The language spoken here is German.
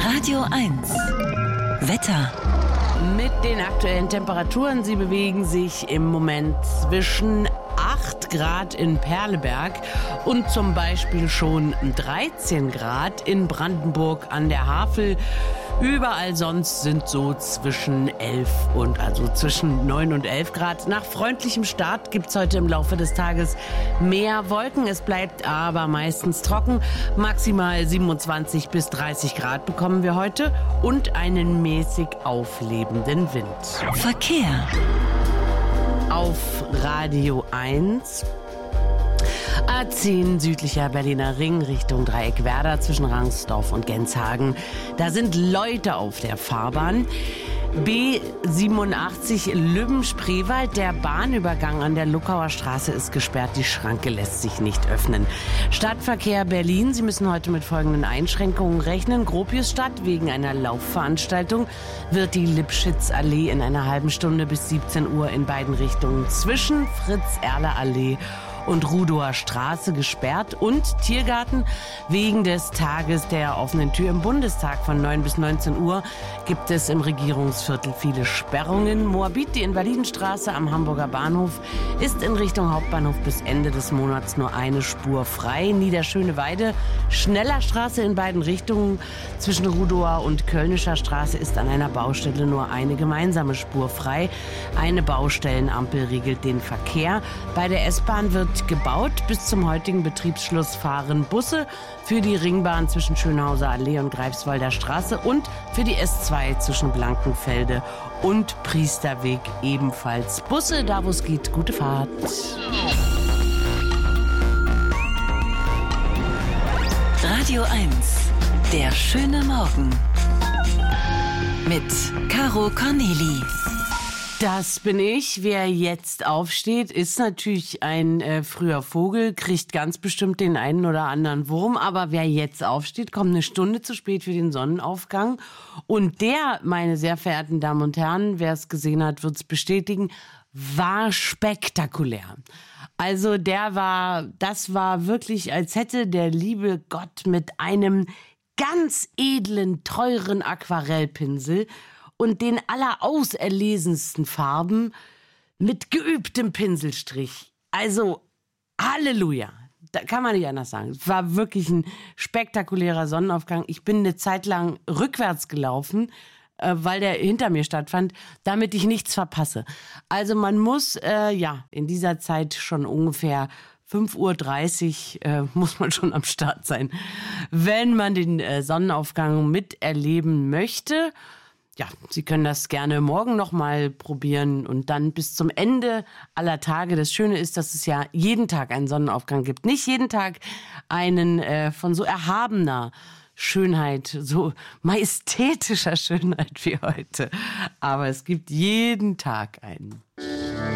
Radio 1. Wetter. Mit den aktuellen Temperaturen, sie bewegen sich im Moment zwischen 8 Grad in Perleberg und zum Beispiel schon 13 Grad in Brandenburg an der Havel. Überall sonst sind so zwischen 9 und 11 Grad. Nach freundlichem Start gibt es heute im Laufe des Tages mehr Wolken. Es bleibt aber meistens trocken. Maximal 27 bis 30 Grad bekommen wir heute und einen mäßig auflebenden Wind. Verkehr. Auf Radio 1. A10 südlicher Berliner Ring Richtung Dreieck Werder zwischen Rangsdorf und Genshagen. Da sind Leute auf der Fahrbahn. B87 Lübben-Spreewald, der Bahnübergang an der Luckauer Straße ist gesperrt. Die Schranke lässt sich nicht öffnen. Stadtverkehr Berlin, Sie müssen heute mit folgenden Einschränkungen rechnen. Gropiusstadt, wegen einer Laufveranstaltung wird die Lipschitzallee in einer halben Stunde bis 17 Uhr in beiden Richtungen zwischen Fritz-Erler-Allee und Rudower Straße gesperrt und Tiergarten wegen des Tages der offenen Tür im Bundestag von 9 bis 19 Uhr gibt es im Regierungsviertel viele Sperrungen. Moabit, die Invalidenstraße am Hamburger Bahnhof, ist in Richtung Hauptbahnhof bis Ende des Monats nur eine Spur frei. Niederschöneweide, Schnellerstraße in beiden Richtungen zwischen Rudower und Kölnischer Straße ist an einer Baustelle nur eine gemeinsame Spur frei. Eine Baustellenampel regelt den Verkehr. Bei der S-Bahn wird gebaut. Bis zum heutigen Betriebsschluss fahren Busse für die Ringbahn zwischen Schönhauser Allee und Greifswalder Straße und für die S2 zwischen Blankenfelde und Priesterweg ebenfalls Busse. Da, wo es geht, gute Fahrt. Radio 1. Der schöne Morgen. Mit Caro Corneli. Das bin ich. Wer jetzt aufsteht, ist natürlich ein früher Vogel, kriegt ganz bestimmt den einen oder anderen Wurm. Aber wer jetzt aufsteht, kommt eine Stunde zu spät für den Sonnenaufgang. Und der, meine sehr verehrten Damen und Herren, wer es gesehen hat, wird es bestätigen, war spektakulär. Also das war wirklich, als hätte der liebe Gott mit einem ganz edlen, teuren Aquarellpinsel und den allerauserlesensten Farben mit geübtem Pinselstrich. Also, Halleluja. Da kann man nicht anders sagen. Es war wirklich ein spektakulärer Sonnenaufgang. Ich bin eine Zeit lang rückwärts gelaufen, weil der hinter mir stattfand, damit ich nichts verpasse. Also man muss in dieser Zeit schon ungefähr 5:30 Uhr muss man schon am Start sein, wenn man den Sonnenaufgang miterleben möchte. Ja, Sie können das gerne morgen noch mal probieren und dann bis zum Ende aller Tage. Das Schöne ist, dass es ja jeden Tag einen Sonnenaufgang gibt. Nicht jeden Tag einen von so erhabener Schönheit, so majestätischer Schönheit wie heute. Aber es gibt jeden Tag einen.